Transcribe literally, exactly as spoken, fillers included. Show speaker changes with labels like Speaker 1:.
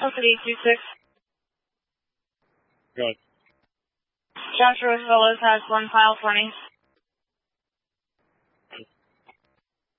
Speaker 1: City two six.
Speaker 2: Go ahead.
Speaker 1: Joshua Fellows has one file for me.